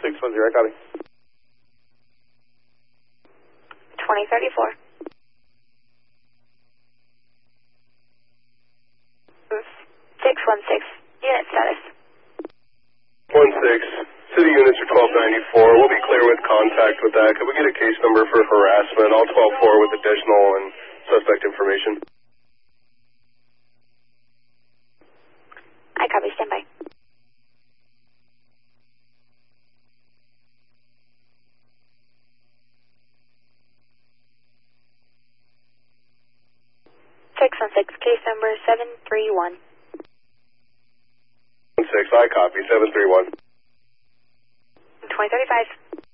610, I copy. 2034. 616. Unit status. 16. City units are 1294. We'll be clear with contact with that. Could we get a case number for harassment? All 12-4 with additional and suspect information. I copy. Stand by. Case number 731. 16, I copy. 731. 2035.